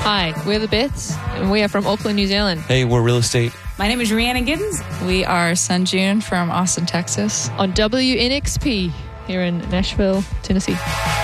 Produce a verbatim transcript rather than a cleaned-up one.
Hi, we're the Bits, and we are from Auckland, New Zealand. Hey, we're Real Estate. My name is Rhiannon Giddens. We are Sunjune from Austin, Texas. On W N X P here in Nashville, Tennessee.